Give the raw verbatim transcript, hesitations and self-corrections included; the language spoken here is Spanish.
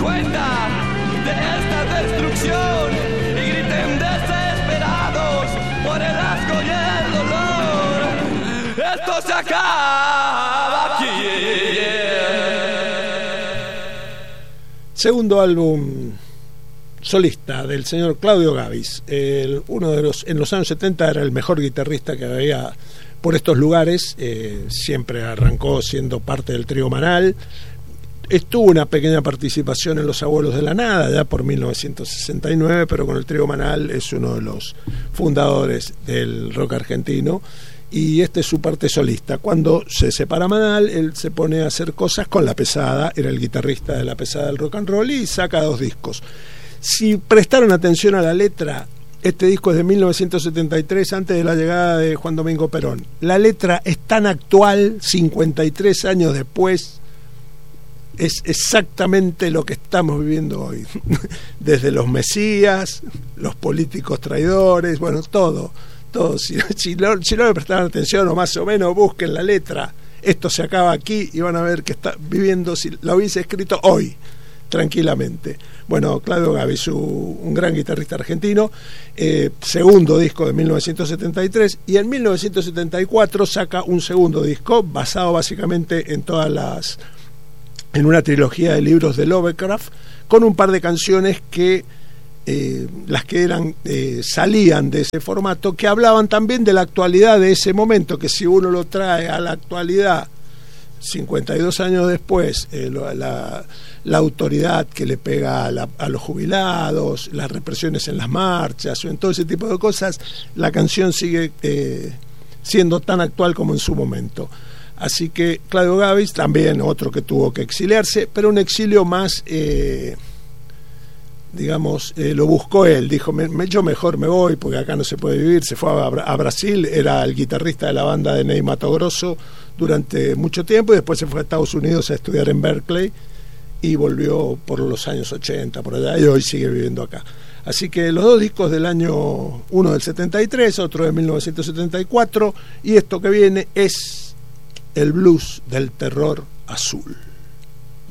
cuenta de esta destrucción y griten desesperados por el asco y el dolor. Esto se acaba aquí. Segundo álbum solista del señor Claudio Gabis. El, uno de los, en los años setenta era el mejor guitarrista que había por estos lugares. Eh, siempre arrancó siendo parte del trío Manal. Estuvo una pequeña participación en Los Abuelos de la Nada, ya por mil novecientos sesenta y nueve, pero con el trío Manal es uno de los fundadores del rock argentino. Y esta es su parte solista. Cuando se separa Manal, él se pone a hacer cosas con La Pesada, era el guitarrista de La Pesada del rock and roll, y saca dos discos. Si prestaron atención a la letra, este disco es de mil novecientos setenta y tres, antes de la llegada de Juan Domingo Perón. La letra es tan actual, cincuenta y tres años después, es exactamente lo que estamos viviendo hoy. Desde los mesías, los políticos traidores, bueno, todo. Todo. Si, si, no, si no le prestaron atención o más o menos busquen la letra, esto se acaba aquí y van a ver que está viviendo, si lo hubiese escrito hoy, tranquilamente. Bueno, Claudio Gabis, un gran guitarrista argentino, eh, segundo disco de mil novecientos setenta y tres, y en mil novecientos setenta y cuatro saca un segundo disco basado básicamente en todas las en una trilogía de libros de Lovecraft, con un par de canciones que Eh, las que eran eh, salían de ese formato, que hablaban también de la actualidad de ese momento, que si uno lo trae a la actualidad cincuenta y dos años después, eh, lo, la, la autoridad que le pega a, la, a los jubilados, las represiones en las marchas o en todo ese tipo de cosas, la canción sigue eh, siendo tan actual como en su momento. Así que Claudio Gabis, también otro que tuvo que exiliarse, pero un exilio más eh, digamos, eh, lo buscó él, dijo, me, me, yo mejor me voy porque acá no se puede vivir. Se fue a, a Brasil, era el guitarrista de la banda de Ney Matogrosso durante mucho tiempo, y después se fue a Estados Unidos a estudiar en Berkeley y volvió por los años ochenta por allá, y hoy sigue viviendo acá. Así que los dos discos del año, uno del setenta y tres, otro de mil novecientos setenta y cuatro, y esto que viene es el blues del terror azul.